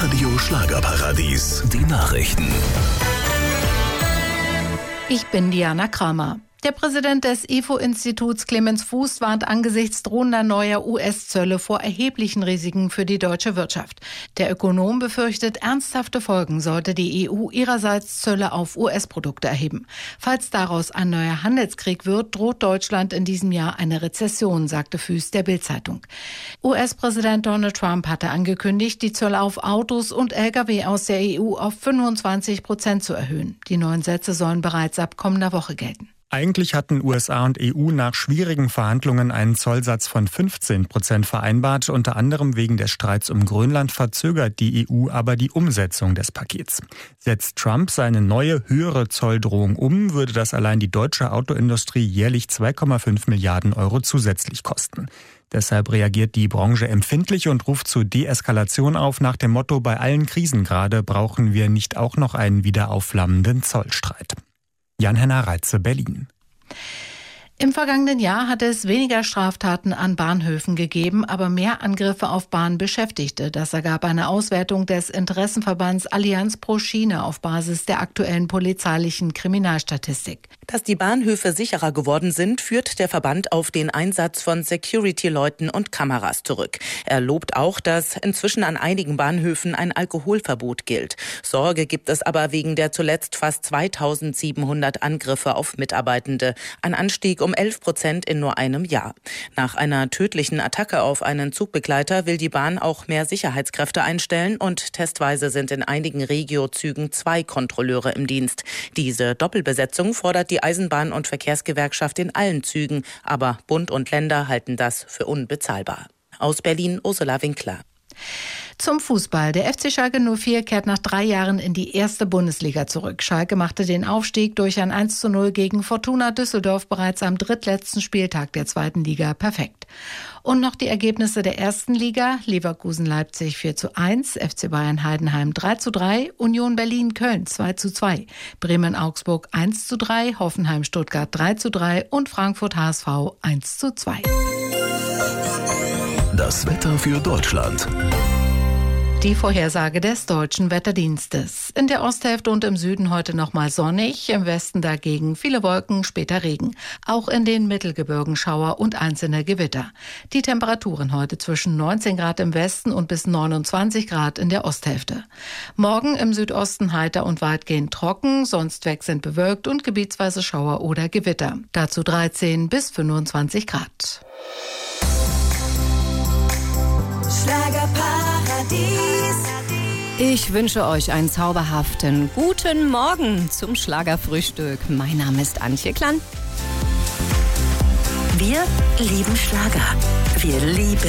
Radio Schlagerparadies, die Nachrichten. Ich bin Diana Kramer. Der Präsident des IFO-Instituts Clemens Fuß warnt angesichts drohender neuer US-Zölle vor erheblichen Risiken für die deutsche Wirtschaft. Der Ökonom befürchtet ernsthafte Folgen, sollte die EU ihrerseits Zölle auf US-Produkte erheben. Falls daraus ein neuer Handelskrieg wird, droht Deutschland in diesem Jahr eine Rezession, sagte Fuß der Bild-Zeitung. US-Präsident Donald Trump hatte angekündigt, die Zölle auf Autos und Lkw aus der EU auf 25% zu erhöhen. Die neuen Sätze sollen bereits ab kommender Woche gelten. Eigentlich hatten USA und EU nach schwierigen Verhandlungen einen Zollsatz von 15% vereinbart. Unter anderem wegen des Streits um Grönland verzögert die EU aber die Umsetzung des Pakets. Setzt Trump seine neue, höhere Zolldrohung um, würde das allein die deutsche Autoindustrie jährlich 2,5 Milliarden Euro zusätzlich kosten. Deshalb reagiert die Branche empfindlich und ruft zur Deeskalation auf nach dem Motto: Bei allen Krisen gerade brauchen wir nicht auch noch einen wieder aufflammenden Zollstreit. Jan-Henner Reitze, Berlin. Im vergangenen Jahr hatte es weniger Straftaten an Bahnhöfen gegeben, aber mehr Angriffe auf Bahnbeschäftigte. Das ergab eine Auswertung des Interessenverbands Allianz pro Schiene auf Basis der aktuellen polizeilichen Kriminalstatistik. Dass die Bahnhöfe sicherer geworden sind, führt der Verband auf den Einsatz von Security-Leuten und Kameras zurück. Er lobt auch, dass inzwischen an einigen Bahnhöfen ein Alkoholverbot gilt. Sorge gibt es aber wegen der zuletzt fast 2700 Angriffe auf Mitarbeitende. Ein Anstieg um 11% in nur einem Jahr. Nach einer tödlichen Attacke auf einen Zugbegleiter will die Bahn auch mehr Sicherheitskräfte einstellen und testweise sind in einigen Regio-Zügen 2 Kontrolleure im Dienst. Diese Doppelbesetzung fordert die Eisenbahn- und Verkehrsgewerkschaft in allen Zügen, aber Bund und Länder halten das für unbezahlbar. Aus Berlin, Ursula Winkler. Zum Fußball. Der FC Schalke 04 kehrt nach 3 Jahren in die erste Bundesliga zurück. Schalke machte den Aufstieg durch ein 1:0 gegen Fortuna Düsseldorf bereits am drittletzten Spieltag der zweiten Liga perfekt. Und noch die Ergebnisse der ersten Liga. Leverkusen Leipzig 4:1, FC Bayern Heidenheim 3:3, Union Berlin Köln 2:2, Bremen Augsburg 1:3, Hoffenheim Stuttgart 3:3 und Frankfurt HSV 1:2. Das Wetter für Deutschland. Die Vorhersage des Deutschen Wetterdienstes. In der Osthälfte und im Süden heute nochmal sonnig, im Westen dagegen viele Wolken, später Regen. Auch in den Mittelgebirgen Schauer und einzelne Gewitter. Die Temperaturen heute zwischen 19 Grad im Westen und bis 29 Grad in der Osthälfte. Morgen im Südosten heiter und weitgehend trocken, sonst wechselnd bewölkt und gebietsweise Schauer oder Gewitter. Dazu 13 bis 25 Grad. Schlagerparadies. Ich wünsche euch einen zauberhaften guten Morgen zum Schlagerfrühstück. Mein Name ist Antje Klann. Wir lieben Schlager. Wir lieben